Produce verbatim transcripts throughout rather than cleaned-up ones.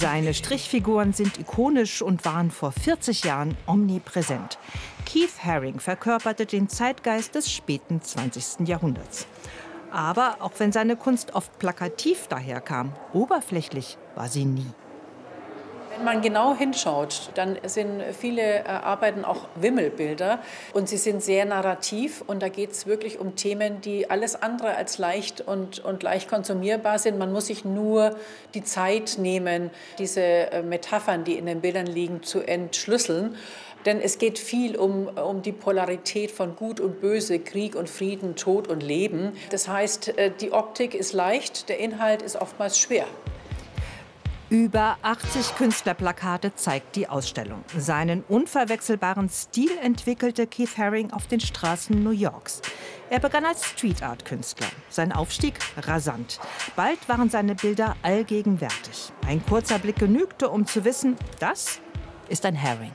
Seine Strichfiguren sind ikonisch und waren vor vierzig Jahren omnipräsent. Keith Haring verkörperte den Zeitgeist des späten zwanzigsten Jahrhunderts. Aber auch wenn seine Kunst oft plakativ daherkam, oberflächlich war sie nie. Wenn man genau hinschaut, dann sind viele Arbeiten auch Wimmelbilder und sie sind sehr narrativ und da geht es wirklich um Themen, die alles andere als leicht und, und leicht konsumierbar sind. Man muss sich nur die Zeit nehmen, diese Metaphern, die in den Bildern liegen, zu entschlüsseln. Denn es geht viel um, um die Polarität von Gut und Böse, Krieg und Frieden, Tod und Leben. Das heißt, die Optik ist leicht, der Inhalt ist oftmals schwer. Über achtzig Künstlerplakate zeigt die Ausstellung. Seinen unverwechselbaren Stil entwickelte Keith Haring auf den Straßen New Yorks. Er begann als Street-Art-Künstler. Sein Aufstieg rasant. Bald waren seine Bilder allgegenwärtig. Ein kurzer Blick genügte, um zu wissen, das ist ein Haring.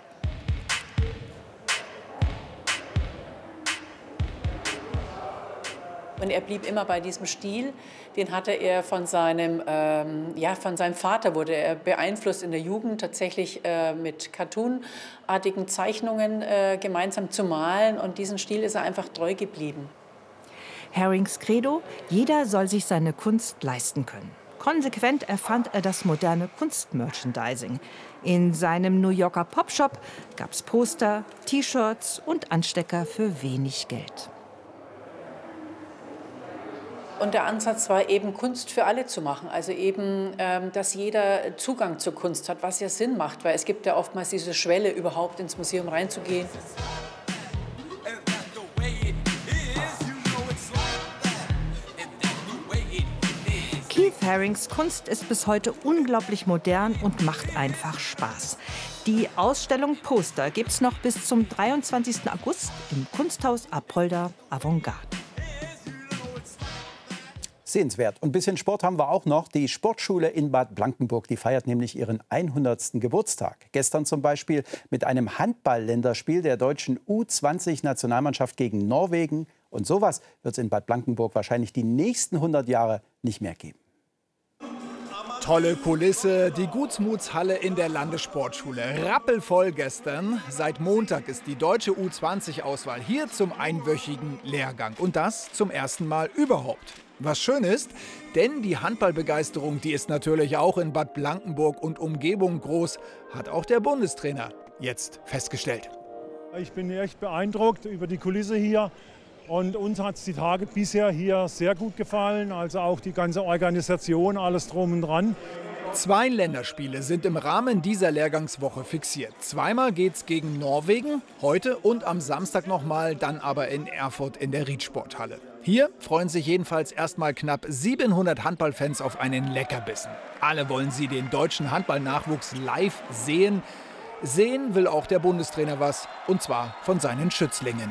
Und er blieb immer bei diesem Stil. Den hatte er von seinem, ähm, ja, von seinem Vater, wurde er beeinflusst in der Jugend, tatsächlich äh, mit cartoonartigen Zeichnungen äh, gemeinsam zu malen. Und diesen Stil ist er einfach treu geblieben. Harings Credo: Jeder soll sich seine Kunst leisten können. Konsequent erfand er das moderne Kunstmerchandising. In seinem New Yorker Popshop gab es Poster, T-Shirts und Anstecker für wenig Geld. Und der Ansatz war eben, Kunst für alle zu machen. Also eben, ähm, dass jeder Zugang zur Kunst hat, was ja Sinn macht. Weil es gibt ja oftmals diese Schwelle, überhaupt ins Museum reinzugehen. Keith Harings Kunst ist bis heute unglaublich modern und macht einfach Spaß. Die Ausstellung Poster gibt's noch bis zum dreiundzwanzigsten August im Kunsthaus Apolda Avantgarde. Sehenswert. Und ein bisschen Sport haben wir auch noch. Die Sportschule in Bad Blankenburg, die feiert nämlich ihren hundertsten Geburtstag. Gestern zum Beispiel mit einem Handball-Länderspiel der deutschen U zwanzig Nationalmannschaft gegen Norwegen. Und sowas wird es in Bad Blankenburg wahrscheinlich die nächsten hundert Jahre nicht mehr geben. Tolle Kulisse, die Gutsmutshalle in der Landessportschule. Rappelvoll gestern. Seit Montag ist die deutsche U zwanzig Auswahl hier zum einwöchigen Lehrgang. Und das zum ersten Mal überhaupt. Was schön ist, denn die Handballbegeisterung, die ist natürlich auch in Bad Blankenburg und Umgebung groß, hat auch der Bundestrainer jetzt festgestellt. Ich bin echt beeindruckt über die Kulisse hier. Und uns hat es die Tage bisher hier sehr gut gefallen, also auch die ganze Organisation, alles drum und dran. Zwei Länderspiele sind im Rahmen dieser Lehrgangswoche fixiert. Zweimal geht's gegen Norwegen, heute und am Samstag nochmal, dann aber in Erfurt in der Riedsporthalle. Hier freuen sich jedenfalls erstmal knapp siebenhundert Handballfans auf einen Leckerbissen. Alle wollen sie den deutschen Handballnachwuchs live sehen. Sehen will auch der Bundestrainer was, und zwar von seinen Schützlingen.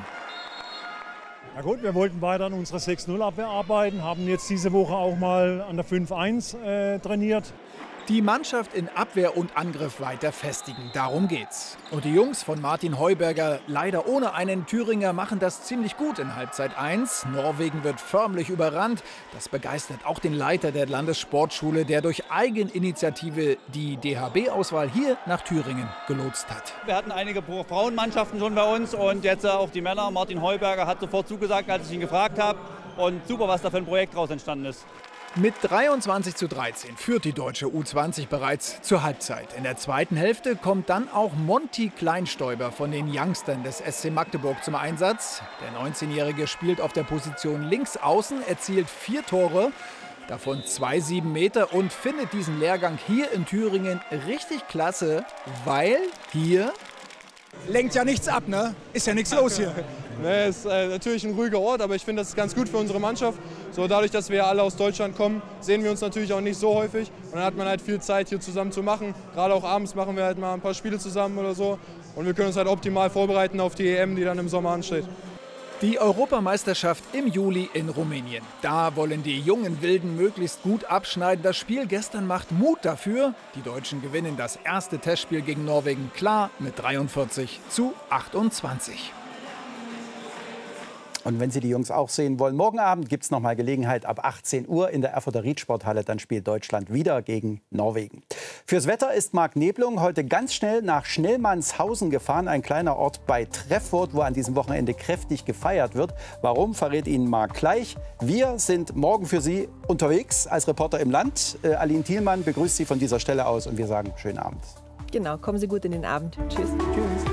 Na gut, wir wollten weiter an unserer sechs null Abwehr arbeiten, haben jetzt diese Woche auch mal an der fünf eins äh, trainiert. Die Mannschaft in Abwehr und Angriff weiter festigen, darum geht's. Und die Jungs von Martin Heuberger, leider ohne einen Thüringer, machen das ziemlich gut in Halbzeit eins. Norwegen wird förmlich überrannt. Das begeistert auch den Leiter der Landessportschule, der durch Eigeninitiative die D H B-Auswahl hier nach Thüringen gelotst hat. Wir hatten einige Frauenmannschaften schon bei uns und jetzt auch die Männer. Martin Heuberger hat sofort zugesagt, als ich ihn gefragt habe. Und super, was da für ein Projekt daraus entstanden ist. Mit dreiundzwanzig zu dreizehn führt die deutsche U zwanzig bereits zur Halbzeit. In der zweiten Hälfte kommt dann auch Monty Kleinstäuber von den Youngstern des S C Magdeburg zum Einsatz. Der neunzehnjährige spielt auf der Position links außen, erzielt vier Tore, davon zwei sieben Meter und findet diesen Lehrgang hier in Thüringen richtig klasse, weil hier lenkt ja nichts ab, ne? Ist ja nichts los hier. Ne, ist äh, natürlich ein ruhiger Ort, aber ich finde, das ist ganz gut für unsere Mannschaft. So, dadurch, dass wir alle aus Deutschland kommen, sehen wir uns natürlich auch nicht so häufig. Und dann hat man halt viel Zeit, hier zusammen zu machen. Gerade auch abends machen wir halt mal ein paar Spiele zusammen oder so. Und wir können uns halt optimal vorbereiten auf die E M, die dann im Sommer ansteht. Die Europameisterschaft im Juli in Rumänien. Da wollen die jungen Wilden möglichst gut abschneiden. Das Spiel gestern macht Mut dafür. Die Deutschen gewinnen das erste Testspiel gegen Norwegen klar mit dreiundvierzig zu achtundzwanzig. Und wenn Sie die Jungs auch sehen wollen, morgen Abend gibt es noch mal Gelegenheit ab achtzehn Uhr in der Erfurter Riedsporthalle. Dann spielt Deutschland wieder gegen Norwegen. Fürs Wetter ist Marc Neblung heute ganz schnell nach Schnellmannshausen gefahren, ein kleiner Ort bei Treffurt, wo an diesem Wochenende kräftig gefeiert wird. Warum, verrät Ihnen Marc gleich. Wir sind morgen für Sie unterwegs als Reporter im Land. Äh, Aline Thielmann begrüßt Sie von dieser Stelle aus und wir sagen schönen Abend. Genau, kommen Sie gut in den Abend. Tschüss. Tschüss.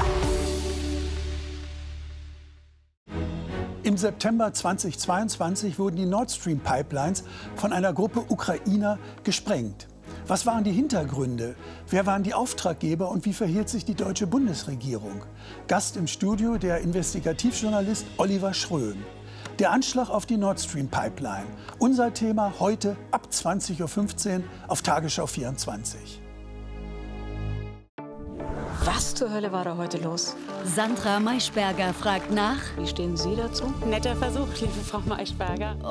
Im September zweitausendzweiundzwanzig wurden die Nord Stream Pipelines von einer Gruppe Ukrainer gesprengt. Was waren die Hintergründe? Wer waren die Auftraggeber und wie verhielt sich die deutsche Bundesregierung? Gast im Studio der Investigativjournalist Oliver Schröm. Der Anschlag auf die Nord Stream Pipeline. Unser Thema heute ab zwanzig Uhr fünfzehn auf Tagesschau vierundzwanzig. Was zur Hölle war da heute los? Sandra Maischberger fragt nach. Wie stehen Sie dazu? Netter Versuch, liebe Frau Maischberger.